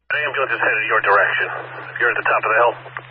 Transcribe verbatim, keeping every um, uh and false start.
Ambulance is headed your direction. You're at the top of the hill.